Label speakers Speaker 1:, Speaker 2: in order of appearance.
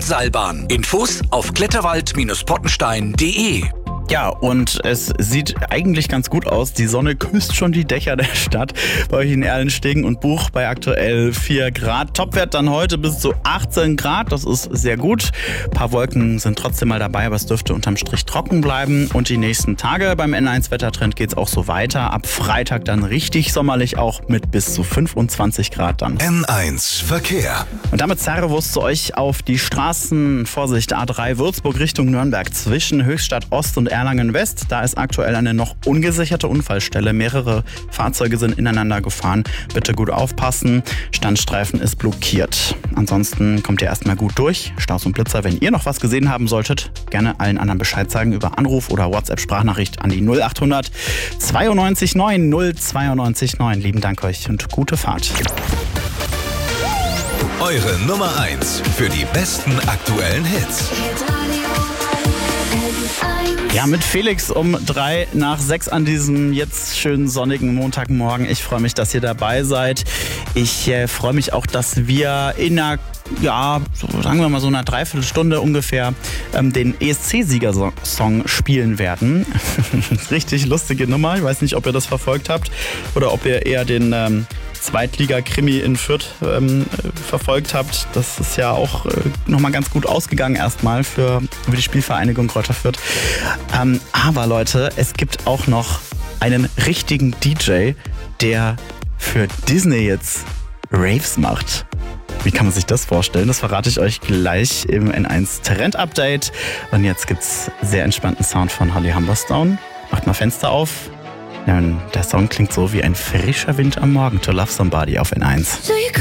Speaker 1: Seilbahn. Infos auf kletterwald-pottenstein.de.
Speaker 2: Ja, und es sieht eigentlich ganz gut aus. Die Sonne küsst schon die Dächer der Stadt. Bei euch in Erlenstegen und Buch bei aktuell 4 Grad. Topwert dann heute bis zu 18 Grad. Das ist sehr gut. Ein paar Wolken sind trotzdem mal dabei, aber es dürfte unterm Strich trocken bleiben. Und die nächsten Tage beim N1-Wettertrend geht es auch so weiter. Ab Freitag dann richtig sommerlich, auch mit bis zu 25 Grad dann.
Speaker 3: N1 Verkehr.
Speaker 2: Und damit Servus zu euch auf die Straßen. Vorsicht, A3 Würzburg Richtung Nürnberg zwischen Höchstadt Ost und Erlangen West. Da ist aktuell eine noch ungesicherte Unfallstelle. Mehrere Fahrzeuge sind ineinander gefahren. Bitte gut aufpassen. Standstreifen ist blockiert. Ansonsten kommt ihr erstmal gut durch. Staus und Blitzer, wenn ihr noch was gesehen haben solltet, gerne allen anderen Bescheid sagen über Anruf oder WhatsApp-Sprachnachricht an die 0800 92 9 092 9. Lieben Dank euch und gute Fahrt.
Speaker 3: Eure Nummer 1 für die besten aktuellen Hits.
Speaker 2: Ja, mit Felix um 3 nach 6 an diesem jetzt schönen sonnigen Montagmorgen. Ich freue mich, dass ihr dabei seid. Ich freue mich auch, dass wir in einer, sagen wir mal so einer Dreiviertelstunde ungefähr den ESC-Siegersong spielen werden. Richtig lustige Nummer. Ich weiß nicht, ob ihr das verfolgt habt oder ob ihr eher den Zweitliga-Krimi in Fürth verfolgt habt. Das ist ja auch nochmal ganz gut ausgegangen erstmal für die Spielvereinigung Greuther Fürth. Aber Leute, es gibt auch noch einen richtigen DJ, der für Disney jetzt Raves macht. Wie kann man sich das vorstellen? Das verrate ich euch gleich im N1 Trend Update. Und jetzt gibt's sehr entspannten Sound von Holly Humberstone. Macht mal Fenster auf. Ja, der Song klingt so wie ein frischer Wind am Morgen. To Love Somebody auf N1.